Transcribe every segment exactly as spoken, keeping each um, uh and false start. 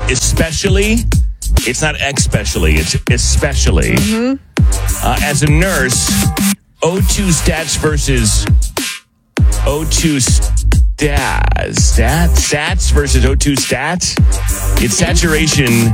especially. It's not especially. It's especially. Mm-hmm. Uh, as a nurse, O two stats versus O two stats. Stats? Stats versus O two stats? Its saturation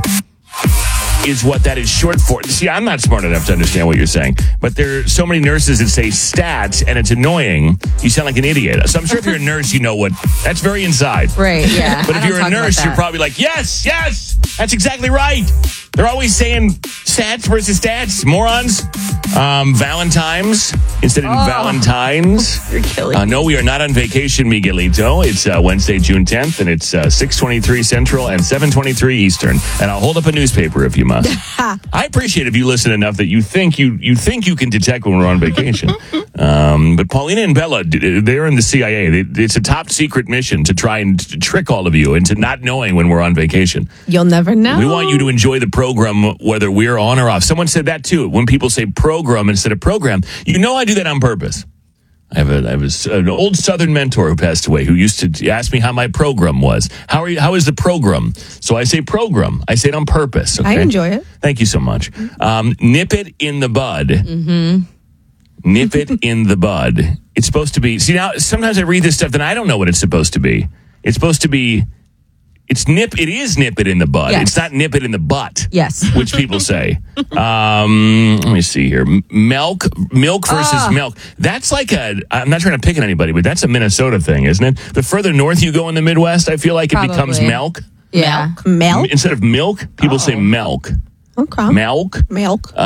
is what that is short for. See, I'm not smart enough to understand what you're saying, but there are so many nurses that say stats, and it's annoying. You sound like an idiot. So I'm sure if you're a nurse, you know what. That's very inside. Right, yeah. But if you're a nurse, you're probably like, yes, yes, that's exactly right. They're always saying stats versus stats, morons. Um, Valentine's instead of Oh. Valentine's. You're killing Uh, me. no, we are not on vacation, Miguelito. It's uh, Wednesday, June tenth, and it's uh, six twenty-three Central and seven twenty-three Eastern. And I'll hold up a newspaper if you must. I appreciate if you listen enough that you think you you think you can detect when we're on vacation. um, but Paulina and Bella, d- they're in the C I A. They, it's a top secret mission to try and t- trick all of you into not knowing when we're on vacation. You'll never know. We want you to enjoy the program, whether we're on or off. Someone said that too. When people say program instead of program, you know I do that on purpose. I have, a, I have a, an old Southern mentor who passed away who used to ask me how my program was. How are you? How is the program? So I say program. I say it on purpose. Okay? I enjoy it. Thank you so much. Um, nip it in the bud. Mm-hmm. Nip it in the bud. It's supposed to be. See, now sometimes I read this stuff and I don't know what it's supposed to be. It's supposed to be. It's nip. It is nip it in the bud. Yes. It's not nip it in the butt. Yes. Which people say. Um, let me see here. M- Milk, milk versus Ah. milk. That's like a. I'm not trying to pick on anybody, but that's a Minnesota thing, isn't it? The further north you go in the Midwest, I feel like it becomes Probably. milk. Yeah. Milk? Instead of milk, people say milk. Okay. Milk. Milk.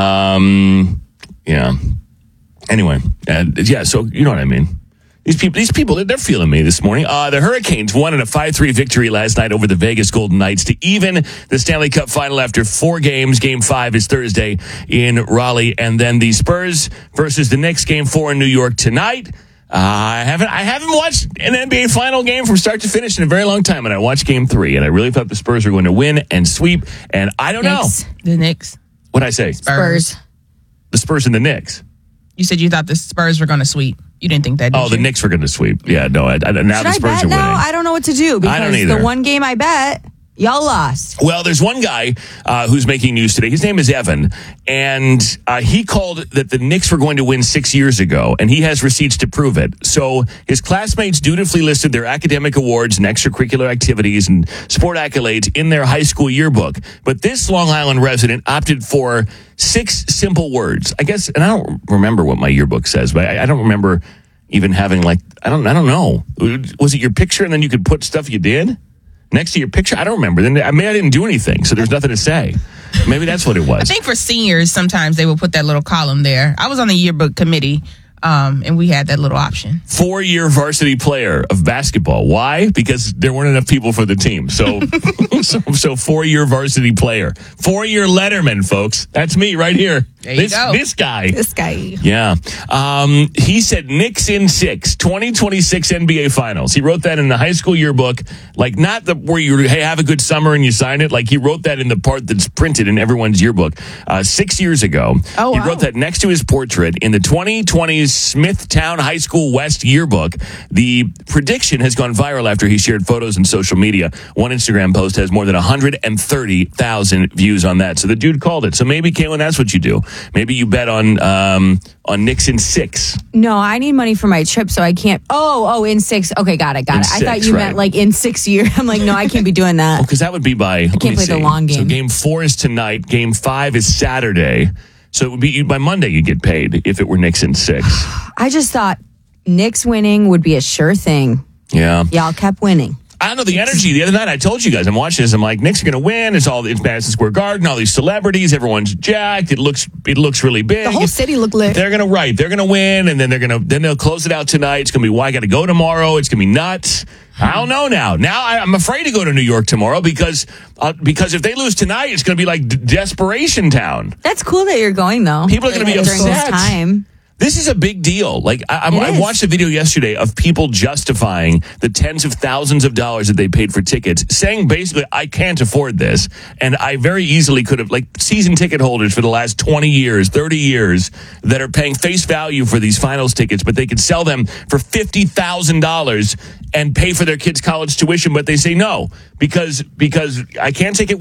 Um, yeah. Anyway, uh, yeah. So you know what I mean. These people, these people, they're feeling me this morning. Uh, the Hurricanes won in a five three victory last night over the Vegas Golden Knights to even the Stanley Cup final after four games. Game five is Thursday in Raleigh. And then the Spurs versus the Knicks, game four in New York tonight. Uh, I haven't, I haven't watched an N B A final game from start to finish in a very long time. And I watched game three and I really thought the Spurs were going to win and sweep. And I don't Knicks. know. The Knicks. What'd I say? Spurs. The Spurs and the Knicks. You said you thought the Spurs were going to sweep. You didn't think that, did Oh, the you? Knicks were going to sweep. Yeah, no, I, I, now Should the I Spurs bet are winning. now? I don't know what to do because I don't either. the one game I bet, y'all lost. Well, there's one guy uh, who's making news today. His name is Evan, and uh, he called that the Knicks were going to win six years ago, and he has receipts to prove it. So his classmates dutifully listed their academic awards and extracurricular activities and sport accolades in their high school yearbook. But this Long Island resident opted for six simple words. I guess, and I don't remember what my yearbook says, but I, I don't remember even having like I don't I don't know. Was it your picture and then you could put stuff you did next to your picture? I don't remember. Then I mean I didn't do anything, so there's nothing to say. Maybe that's what it was. I think for seniors, sometimes they will put that little column there. I was on the yearbook committee, um, and we had that little option. Four-year varsity player of basketball. Why? Because there weren't enough people for the team. So, so, so four-year varsity player. Four-year letterman, folks. That's me right here. There you this, go. This guy. This guy. Yeah. Um, he said Knicks in six, twenty twenty-six N B A Finals. He wrote that in the high school yearbook, like not the where you, hey, have a good summer and you sign it. Like he wrote that in the part that's printed in everyone's yearbook uh, six years ago. Oh, he wow. wrote that next to his portrait in the twenty twenty Smithtown High School West yearbook. The prediction has gone viral after he shared photos in social media. One Instagram post has more than one hundred thirty thousand views on that. So the dude called it. So maybe, Caitlin, that's what you do. Maybe you bet on um, on Knicks in six. No, I need money for my trip, so I can't. Oh, oh, in six. Okay, got it, got In it. I six, thought you right. meant like in six years. I'm like, no, I can't be doing that. Because that would be by. I can't play the long So game. game four is tonight. Game five is Saturday. So it would be by Monday you get paid if it were Knicks in six. I just thought Knicks winning would be a sure thing. Yeah. Y'all kept winning. I don't know the energy. The other night I told you guys, I'm watching this. I'm like, Knicks are going to win. It's all it's Madison Square Garden. All these celebrities. Everyone's jacked. It looks it looks really big. The whole city looked lit. They're gonna right. They're gonna win, and then they're gonna then they'll close it out tonight. It's gonna be why I got to go tomorrow. It's gonna be nuts. I don't know now. Now I, I'm afraid to go to New York tomorrow because uh, because if they lose tonight, it's gonna be like d- desperation town. That's cool that you're going though. People are gonna be during this upset. time. This is a big deal. Like I, I, It I is. watched a video yesterday of people justifying the tens of thousands of dollars that they paid for tickets, saying basically, I can't afford this. And I very easily could have, like season ticket holders for the last twenty years, thirty years that are paying face value for these finals tickets, but they could sell them for fifty thousand dollars and pay for their kids' college tuition. But they say no, because, because I can't take it